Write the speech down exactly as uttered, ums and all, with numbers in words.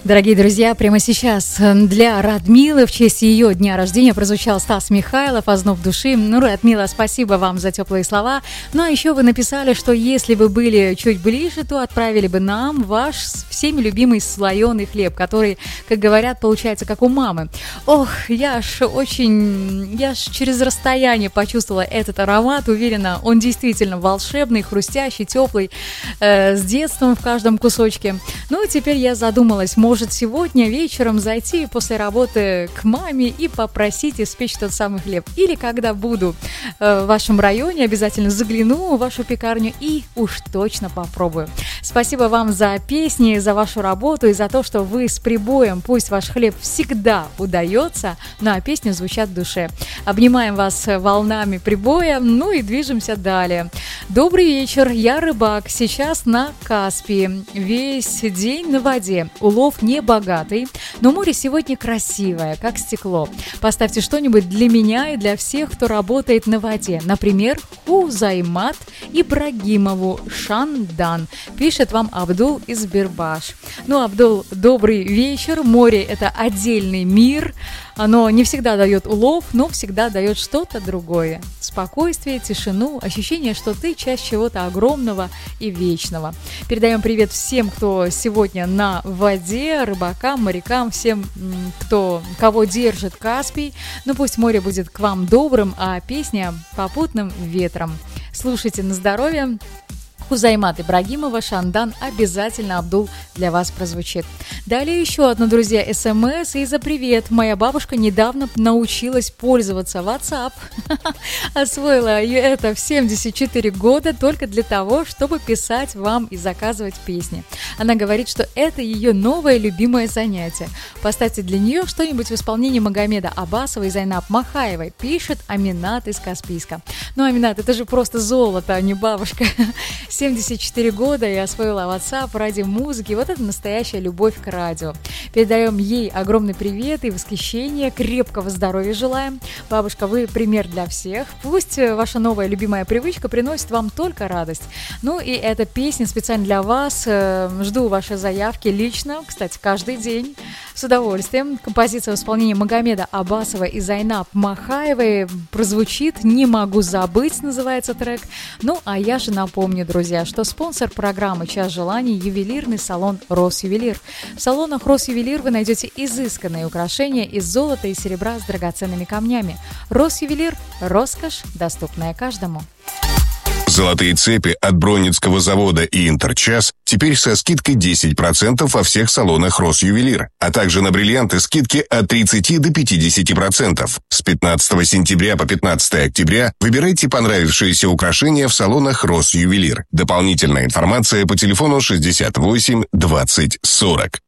Дорогие друзья, прямо сейчас для Радмилы в честь ее дня рождения прозвучал Стас Михайлов «Озноб души». Ну, Радмила, спасибо вам за теплые слова. Ну, а еще вы написали, что если бы были чуть ближе, то отправили бы нам ваш всеми любимый слоеный хлеб, который, как говорят, получается как у мамы. Ох, я аж очень... Я аж через расстояние почувствовала этот аромат. Уверена, он действительно волшебный, хрустящий, теплый, э, с детством в каждом кусочке. Ну, и теперь я задумалась, может, Может сегодня вечером зайти после работы к маме и попросить испечь тот самый хлеб. Или когда буду э, в вашем районе, обязательно загляну в вашу пекарню и уж точно попробую. Спасибо вам за песни, за вашу работу и за то, что вы с прибоем. Пусть ваш хлеб всегда удается, ну а песни звучат в душе. Обнимаем вас волнами прибоя, ну и движемся далее. Добрый вечер, я рыбак, сейчас на Каспии. Весь день на воде. Улов не богатый, но море сегодня красивое, как стекло. Поставьте что-нибудь для меня и для всех, кто работает на воде. Например, Хузаймат Ибрагимову Шандан. Пишет вам Абдул из Бирбаш. Ну, Абдул, добрый вечер. Море – это отдельный мир. Оно не всегда дает улов, но всегда дает что-то другое. Спокойствие, тишину, ощущение, что ты часть чего-то огромного и вечного. Передаем привет всем, кто сегодня на воде, рыбакам, морякам, всем, кто, кого держит Каспий. Ну пусть море будет к вам добрым, а песня попутным ветром. Слушайте на здоровье. Хузаймат Ибрагимова, Шандан, обязательно, Абдул, для вас прозвучит. Далее еще одно, друзья, смс и за привет. Моя бабушка недавно научилась пользоваться WhatsApp. Освоила это в семьдесят четыре года только для того, чтобы писать вам и заказывать песни. Она говорит, что это ее новое любимое занятие. Поставьте для нее что-нибудь в исполнении Магомеда Аббасова и Зайнаб Махаевой, пишет Аминат из Каспийска. Ну, Аминат, это же просто золото, а не бабушка. семьдесят четыре года и освоила WhatsApp ради музыки. Вот это настоящая любовь к радио. Передаем ей огромный привет и восхищение. Крепкого здоровья желаем. Бабушка, вы пример для всех. Пусть ваша новая любимая привычка приносит вам только радость. Ну и эта песня специально для вас. Жду ваши заявки лично, кстати, каждый день. С удовольствием. Композиция в исполнении Магомеда Аббасова и Зайнаб Махаевой прозвучит «Не могу забыть», называется трек. Ну, а я же напомню, друзья, что спонсор программы «Час желаний» – ювелирный салон «Росювелир». В салонах «Росювелир» вы найдете изысканные украшения из золота и серебра с драгоценными камнями. «Росювелир» – роскошь, доступная каждому. Золотые цепи от Бронницкого завода и Интерчас теперь со скидкой десять процентов во всех салонах Росювелир, а также на бриллианты скидки от тридцати до пятидесяти процентов. С пятнадцатого сентября по пятнадцатое октября выбирайте понравившиеся украшения в салонах Росювелир. Дополнительная информация по телефону шестьдесят восемь двадцать сорок.